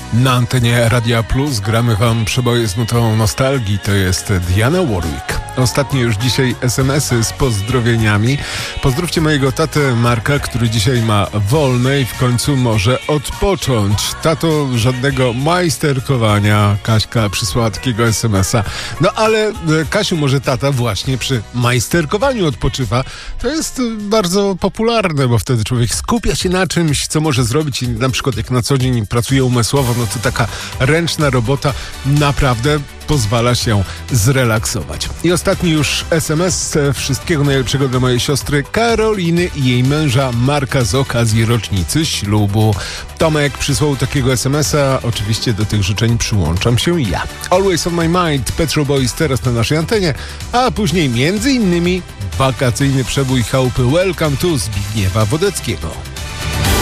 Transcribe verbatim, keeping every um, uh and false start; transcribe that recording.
Na antenie Radia Plus gramy wam przeboje z nutą nostalgii. To jest Diana Warwick. Ostatnie już dzisiaj es em esy z pozdrowieniami. Pozdrówcie mojego tatę Marka, który dzisiaj ma wolne i w końcu może odpocząć. Tato, żadnego majsterkowania. Kaśka przysłała takiego es em esa. No ale Kasiu, może tata właśnie przy majsterkowaniu odpoczywa. To jest bardzo popularne, bo wtedy człowiek skupia się na czymś, co może zrobić i na przykład jak na co dzień pracuje umysłowo, no to taka ręczna robota naprawdę pozwala się zrelaksować. I ostatni już es em es. Wszystkiego najlepszego dla mojej siostry Karoliny i jej męża Marka z okazji rocznicy ślubu. Tomek przysłał takiego es em esa. Oczywiście do tych życzeń przyłączam się ja. Always on my mind. Petrol Boys teraz na naszej antenie, a później między innymi wakacyjny przebój chałupy Welcome to Zbigniewa Wodeckiego.